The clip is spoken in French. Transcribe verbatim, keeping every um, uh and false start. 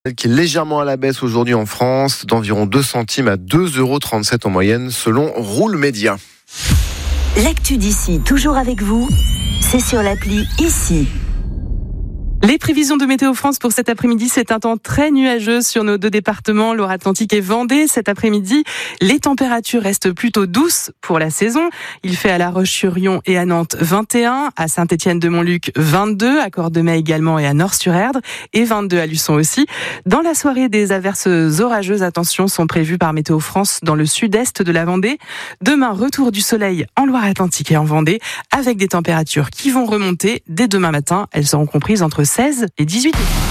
qui est légèrement à la baisse aujourd'hui en France, d'environ deux centimes à deux euros trente-sept en moyenne, selon Roule Média. L'actu d'ici, toujours avec vous, c'est sur l'appli Ici. Les prévisions de Météo France pour cet après-midi, c'est un temps très nuageux sur nos deux départements, Loire-Atlantique et Vendée. Cet après-midi, les températures restent plutôt douces pour la saison. Il fait à La Roche-sur-Yon et à Nantes vingt et un, à Saint-Étienne-de-Montluc vingt-deux, à Cordemais également et à Nort-sur-Erdre et vingt-deux à Luçon aussi. Dans la soirée, des averses orageuses, attention, sont prévues par Météo France dans le sud-est de la Vendée. Demain, retour du soleil en Loire-Atlantique et en Vendée, avec des températures qui vont remonter dès demain matin. Elles seront comprises entre seize et dix-huit degrés.